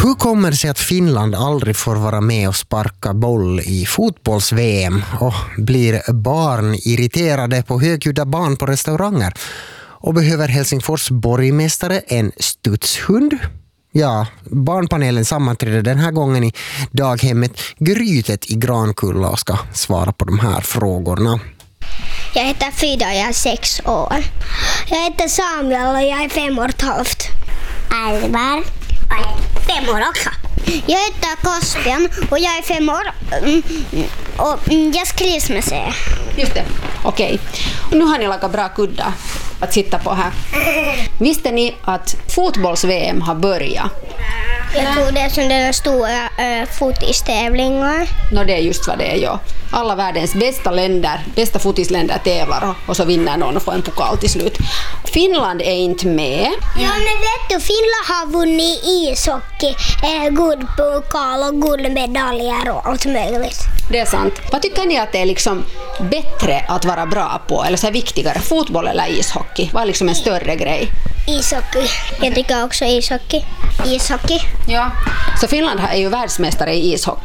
Hur kommer det sig att Finland aldrig får vara med och sparka boll i fotbolls-VM och blir barn irriterade på högljudda barn på restauranger? Och behöver Helsingfors borgmästare en studshund? Ja, barnpanelen sammanträder den här gången i daghemmet Grytet i Grankulla och ska svara på de här frågorna. Jag heter Frida och jag är 6 år. Jag heter Samuel och jag är 5 år och ett halvt. Alvar och jag är 5 år också. Jag heter Kaspian och jag är 5 år och jag skrivs med C. Just det, okej. Nu har ni lagat bra kuddar att sitta på här. Visste ni att fotbolls-VM har börjat? Jag tror det är som den stora fotistävlingar. Det är just vad det är, ja. Alla världens bästa fotisländer tävlar och så vinner någon och får en pokal till slut. Finland är inte med. Ja, men vet du, Finland har vunnit ishockey, guldpokal och guldmedaljer och allt möjligt. Det är sant. Vad tycker ni att det är liksom bättre att vara bra på, eller så är viktigare, fotboll eller ishockey? Vad är liksom en större grej? Ishockey. Jag tycker också ishockey. Ja, så Finland är ju världsmästare i ishockey.